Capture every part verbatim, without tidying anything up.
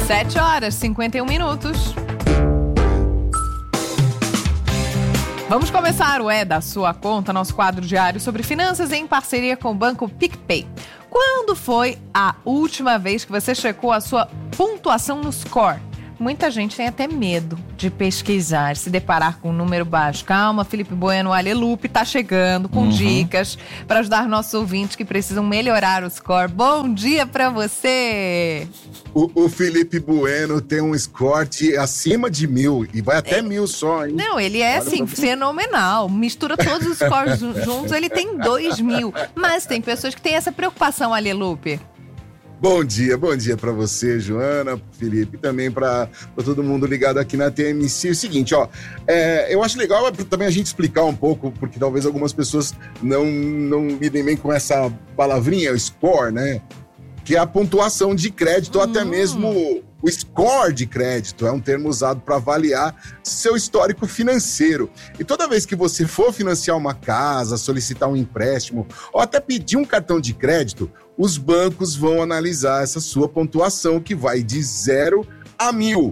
sete horas e cinquenta e um minutos. Vamos começar o É da Sua Conta, nosso quadro diário sobre finanças em parceria com o Banco PicPay. Quando foi a última vez que você checou a sua pontuação no score? Muita gente tem até medo de pesquisar, se deparar com um número baixo. Calma, Felipe Bueno, o Alelupe está chegando com uhum. dicas para ajudar nossos ouvintes que precisam melhorar o score. Bom dia para você! O, o Felipe Bueno tem um score de acima de mil e vai até é. mil só, hein? Não, ele é assim, fenomenal. Mistura todos os scores juntos, ele tem dois mil. Mas tem pessoas que têm essa preocupação, Alelupe. Bom dia, bom dia para você, Joana, Felipe, e também para todo mundo ligado aqui na T M C. É o seguinte, ó, é, eu acho legal também a gente explicar um pouco, porque talvez algumas pessoas não, não lidem bem com essa palavrinha, o score, né? Que é a pontuação de crédito, hum. ou até mesmo o score de crédito, é um termo usado para avaliar seu histórico financeiro. E toda vez que você for financiar uma casa, solicitar um empréstimo, ou até pedir um cartão de crédito, os bancos vão analisar essa sua pontuação, que vai de zero a mil.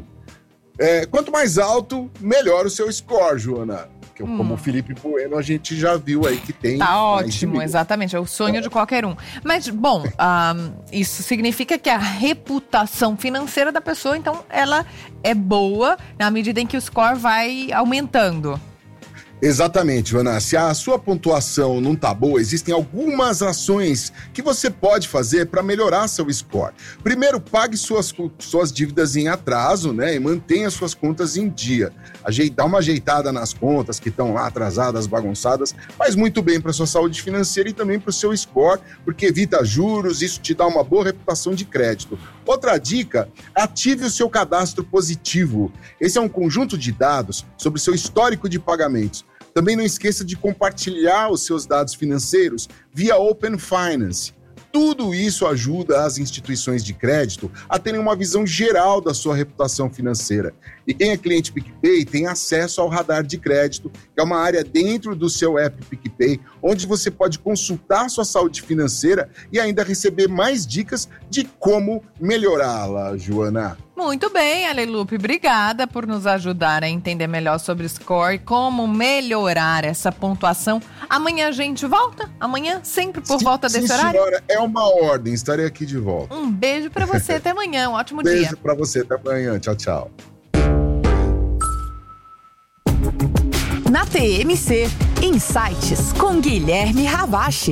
É, quanto mais alto, melhor o seu score, Joana. Que, hum. Como o Felipe Bueno, a gente já viu aí que tem. Tá ótimo, exatamente. É o sonho é. de qualquer um. Mas, bom, um, isso significa que a reputação financeira da pessoa, então, ela é boa na medida em que o score vai aumentando. Exatamente, Joana. Se a sua pontuação não tá boa, existem algumas ações que você pode fazer para melhorar seu score. Primeiro, pague suas, suas dívidas em atraso, né? E mantenha suas contas em dia. Dá uma ajeitada nas contas que estão lá atrasadas, bagunçadas. Faz muito bem para sua saúde financeira e também para o seu score, porque evita juros, isso te dá uma boa reputação de crédito. Outra dica, ative o seu cadastro positivo. Esse é um conjunto de dados sobre o seu histórico de pagamentos. Também não esqueça de compartilhar os seus dados financeiros via Open Finance. Tudo isso ajuda as instituições de crédito a terem uma visão geral da sua reputação financeira. E quem é cliente PicPay tem acesso ao radar de crédito, que é uma área dentro do seu app PicPay, onde você pode consultar sua saúde financeira e ainda receber mais dicas de como melhorá-la, Joana. Muito bem, Alelupe, obrigada por nos ajudar a entender melhor sobre o score e como melhorar essa pontuação. Amanhã a gente volta? Amanhã, sempre por sim, volta desse sim, horário? Senhora, é uma ordem, estarei aqui de volta. Um beijo pra você, até amanhã, um ótimo beijo dia. Beijo pra você, até amanhã, tchau, tchau. Na T M C, Insights com Guilherme Ravache.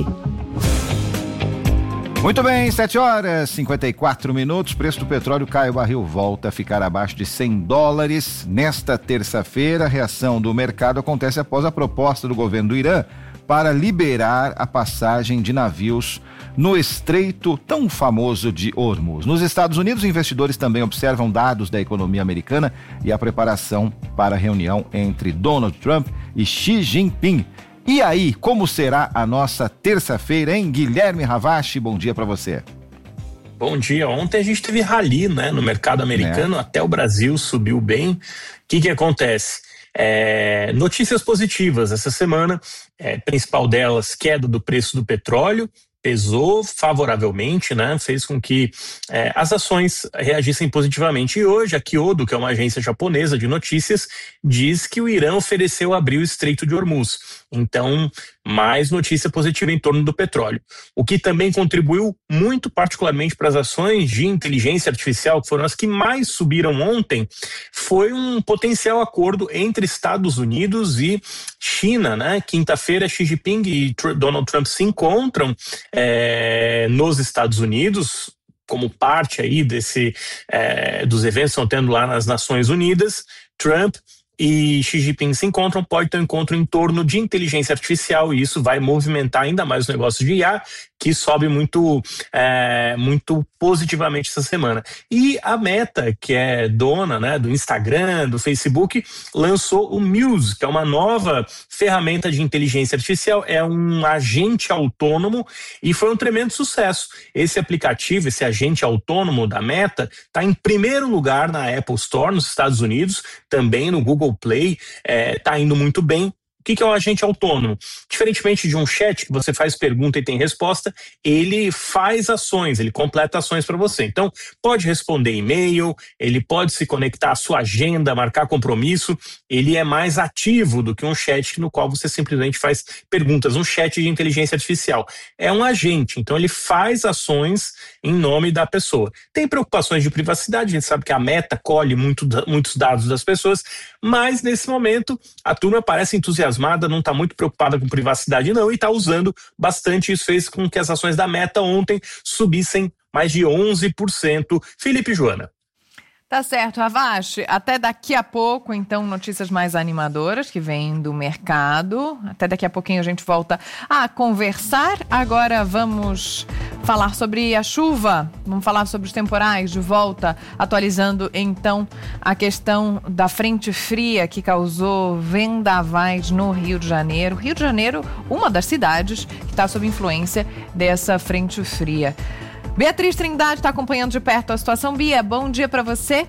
Muito bem, sete horas e cinquenta e quatro minutos, preço do petróleo cai, o barril volta a ficar abaixo de cem dólares. Nesta terça-feira, a reação do mercado acontece após a proposta do governo do Irã para liberar a passagem de navios no estreito tão famoso de Hormuz. Nos Estados Unidos, investidores também observam dados da economia americana e a preparação para a reunião entre Donald Trump e Xi Jinping. E aí, como será a nossa terça-feira, hein? Guilherme Ravache, bom dia para você. Bom dia. Ontem a gente teve rally, né, no mercado americano, é. Até o Brasil subiu bem. O que que acontece? É, notícias positivas essa semana, é, principal delas, queda do preço do petróleo, pesou favoravelmente, né? Fez com que é, as ações reagissem positivamente. E hoje a Kyodo, que é uma agência japonesa de notícias, diz que o Irã ofereceu abrir o Estreito de Hormuz. Então, mais notícia positiva em torno do petróleo. O que também contribuiu muito particularmente para as ações de inteligência artificial, que foram as que mais subiram ontem, foi um potencial acordo entre Estados Unidos e China, né? Quinta-feira, Xi Jinping e Donald Trump se encontram é, nos Estados Unidos, como parte aí desse, é, dos eventos que estão tendo lá nas Nações Unidas. Trump e Xi Jinping se encontram, pode ter um encontro em torno de inteligência artificial, e isso vai movimentar ainda mais o negócio de I A, que sobe muito, é, muito positivamente essa semana. E a Meta, que é dona, né, do Instagram, do Facebook, lançou o Muse, que é uma nova ferramenta de inteligência artificial, é um agente autônomo e foi um tremendo sucesso. Esse aplicativo, esse agente autônomo da Meta, está em primeiro lugar na Apple Store nos Estados Unidos, também no Google Play, está é, indo muito bem. que, que é um agente autônomo? Diferentemente de um chat, que você faz pergunta e tem resposta, ele faz ações, ele completa ações para você. Então, pode responder e-mail, ele pode se conectar à sua agenda, marcar compromisso, ele é mais ativo do que um chat no qual você simplesmente faz perguntas, um chat de inteligência artificial. É um agente, então ele faz ações em nome da pessoa. Tem preocupações de privacidade, a gente sabe que a Meta colhe muito, muitos dados das pessoas, mas nesse momento a turma parece entusiasmada, não está muito preocupada com privacidade não, e está usando bastante. Isso fez com que as ações da Meta ontem subissem mais de onze por cento. Felipe e Joana. Tá certo, Ravache. Até daqui a pouco, então, notícias mais animadoras que vêm do mercado. Até daqui a pouquinho a gente volta a conversar. Agora vamos falar sobre a chuva. Vamos falar sobre os temporais de volta, atualizando, então, a questão da frente fria que causou vendavais no Rio de Janeiro. Rio de Janeiro, uma das cidades que está sob influência dessa frente fria. Beatriz Trindade está acompanhando de perto a situação. Bia, bom dia para você.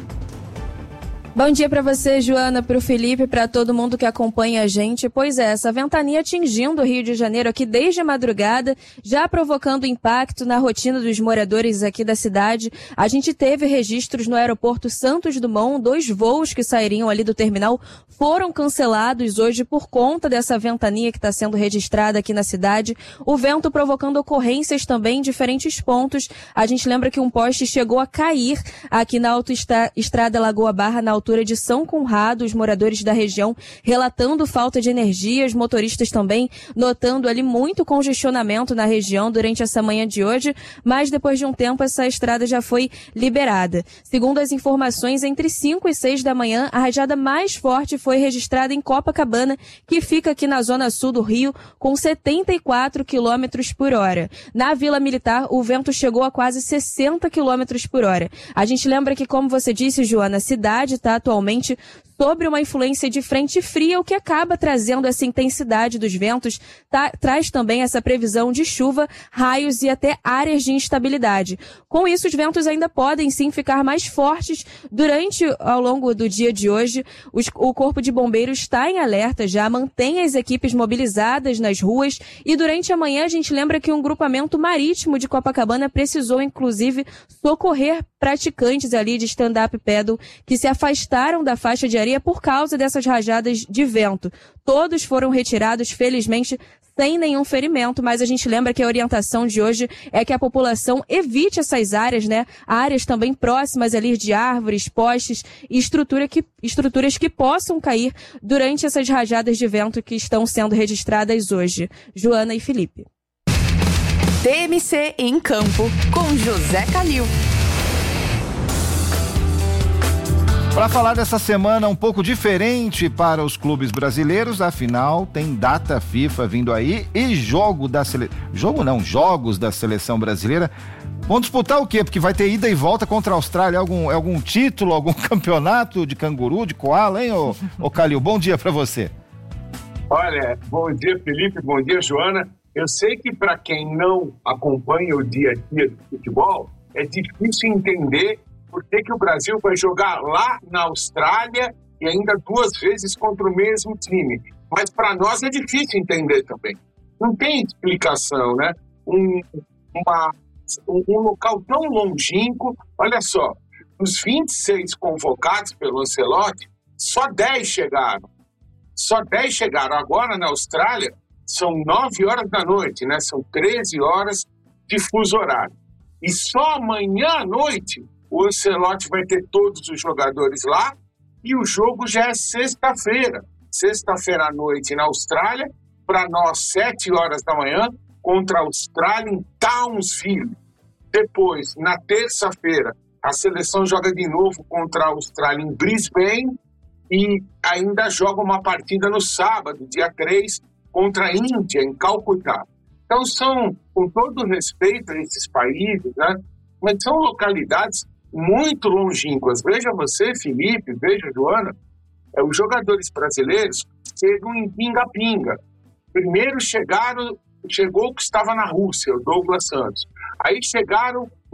Bom dia para você, Joana, para o Felipe, para todo mundo que acompanha a gente. Pois é, essa ventania atingindo o Rio de Janeiro aqui desde a madrugada, já provocando impacto na rotina dos moradores aqui da cidade. A gente teve registros no aeroporto Santos Dumont, dois voos que sairiam ali do terminal foram cancelados hoje por conta dessa ventania que está sendo registrada aqui na cidade. O vento provocando ocorrências também em diferentes pontos. A gente lembra que um poste chegou a cair aqui na autoestrada Lagoa Barra, na altura de São Conrado, os moradores da região relatando falta de energia, os motoristas também notando ali muito congestionamento na região durante essa manhã de hoje, mas depois de um tempo essa estrada já foi liberada. Segundo as informações, entre cinco e seis da manhã, a rajada mais forte foi registrada em Copacabana, que fica aqui na zona sul do Rio, com setenta e quatro quilômetros por hora. Na Vila Militar, o vento chegou a quase sessenta quilômetros por hora. A gente lembra que, como você disse, Joana, a cidade está atualmente sobre uma influência de frente fria, o que acaba trazendo essa intensidade dos ventos, tá, traz também essa previsão de chuva, raios e até áreas de instabilidade. Com isso, os ventos ainda podem sim ficar mais fortes durante, ao longo do dia de hoje. Os, o Corpo de Bombeiros está em alerta já, mantém as equipes mobilizadas nas ruas e durante a manhã a gente lembra que um grupamento marítimo de Copacabana precisou inclusive socorrer praticantes ali de stand-up paddle que se afastaram da faixa de areia por causa dessas rajadas de vento. Todos foram retirados, felizmente, sem nenhum ferimento, mas a gente lembra que a orientação de hoje é que a população evite essas áreas, né? Áreas também próximas ali de árvores, postes e estrutura que, estruturas que possam cair durante essas rajadas de vento que estão sendo registradas hoje. Joana e Felipe. T M C em Campo, com José Calil. Para falar dessa semana um pouco diferente para os clubes brasileiros, afinal tem data FIFA vindo aí e jogo da sele... jogo não, jogos da seleção brasileira. Vão disputar o quê? Porque vai ter ida e volta contra a Austrália, algum, algum título, algum campeonato de canguru, de koala, hein, ô, ô Calil? Bom dia para você. Olha, bom dia, Felipe, bom dia, Joana. Eu sei que para quem não acompanha o dia a dia do futebol, é difícil entender por que que o Brasil vai jogar lá na Austrália e ainda duas vezes contra o mesmo time. Mas para nós é difícil entender também. Não tem explicação, né? Um, uma, um, um local tão longínquo, olha só, dos vinte e seis convocados pelo Ancelotti, só dez chegaram. Só dez chegaram. Agora na Austrália são nove horas da noite, né? São treze horas de fuso horário. E só amanhã à noite o Ancelotti vai ter todos os jogadores lá e o jogo já é sexta-feira. Sexta-feira à noite na Austrália, para nós, sete horas da manhã, contra a Austrália em Townsville. Depois, na terça-feira, a seleção joga de novo contra a Austrália em Brisbane e ainda joga uma partida no sábado, dia três, contra a Índia, em Calcutá. Então, são, com todo respeito a esses países, né, mas são localidades muito longínquas. Veja você, Felipe, veja, Joana, é, os jogadores brasileiros chegam em pinga-pinga. Primeiro chegaram, chegou o que estava na Rússia, o Douglas Santos. Aí chegaram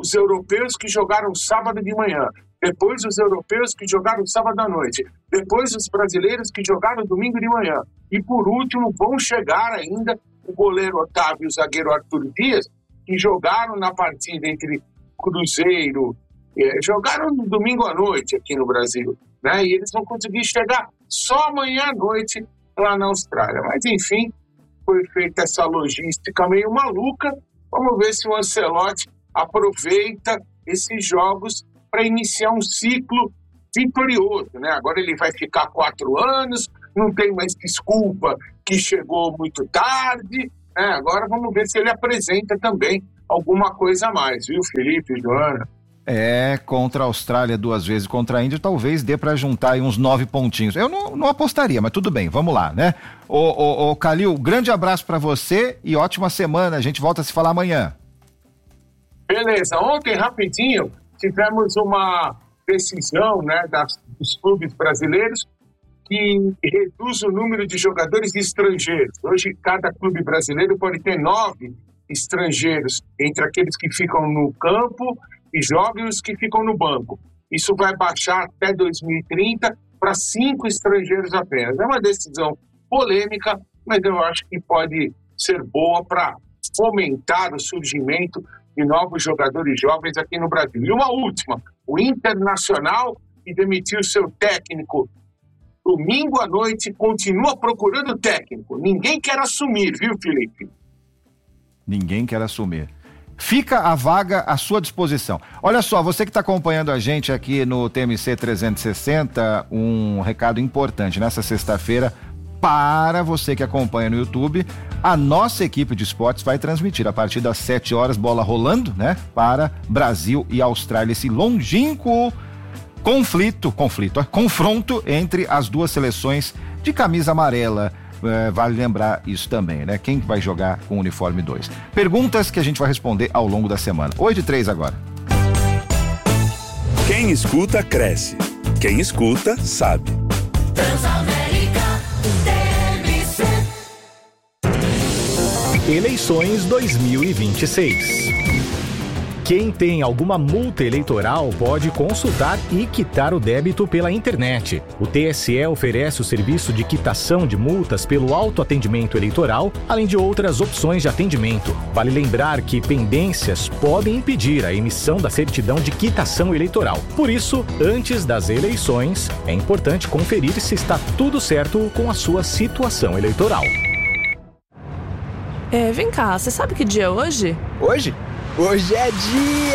os europeus que jogaram sábado de manhã, depois os europeus que jogaram sábado à noite, depois os brasileiros que jogaram domingo de manhã. E por último vão chegar ainda o goleiro Otávio e o zagueiro Arthur Dias, que jogaram na partida entre Cruzeiro, eh, jogaram no domingo à noite aqui no Brasil, né? E eles vão conseguir chegar só amanhã à noite lá na Austrália. Mas enfim, foi feita essa logística meio maluca. Vamos ver se o Ancelotti aproveita esses jogos para iniciar um ciclo vitorioso, né? Agora ele vai ficar quatro anos, não tem mais desculpa que chegou muito tarde, né? Agora vamos ver se ele apresenta também alguma coisa a mais, viu, Felipe e Joana? É, contra a Austrália duas vezes, contra a Índia, talvez dê para juntar aí uns nove pontinhos. Eu não, não apostaria, mas tudo bem, vamos lá, né? Ô, ô, ô Calil, grande abraço para você e ótima semana, a gente volta a se falar amanhã. Beleza, ontem, rapidinho, tivemos uma decisão, né, das, dos clubes brasileiros que reduz o número de jogadores estrangeiros. Hoje, cada clube brasileiro pode ter nove estrangeiros, entre aqueles que ficam no campo e jogam e os que ficam no banco. Isso vai baixar até dois mil e trinta para cinco estrangeiros apenas. É uma decisão polêmica, mas eu acho que pode ser boa para fomentar o surgimento de novos jogadores jovens aqui no Brasil. E uma última, o Internacional, que demitiu seu técnico domingo à noite, continua procurando técnico. Ninguém quer assumir, viu, Felipe? Ninguém quer assumir. Fica a vaga à sua disposição. Olha só, você que está acompanhando a gente aqui no T M C trezentos e sessenta, um recado importante. Nessa sexta-feira, para você que acompanha no YouTube, a nossa equipe de esportes vai transmitir a partir das sete horas, bola rolando, né? Para Brasil e Austrália, esse longínquo conflito, conflito, ó, confronto entre as duas seleções de camisa amarela. É, vale lembrar isso também, né? Quem vai jogar com o uniforme dois? Perguntas que a gente vai responder ao longo da semana. oito e três agora. Quem escuta, cresce. Quem escuta, sabe. Transamérica T M C. Eleições dois mil e vinte e seis. Quem tem alguma multa eleitoral pode consultar e quitar o débito pela internet. O T S E oferece o serviço de quitação de multas pelo autoatendimento eleitoral, além de outras opções de atendimento. Vale lembrar que pendências podem impedir a emissão da certidão de quitação eleitoral. Por isso, antes das eleições, é importante conferir se está tudo certo com a sua situação eleitoral. É, vem cá, você sabe que dia é hoje? Hoje? Hoje é dia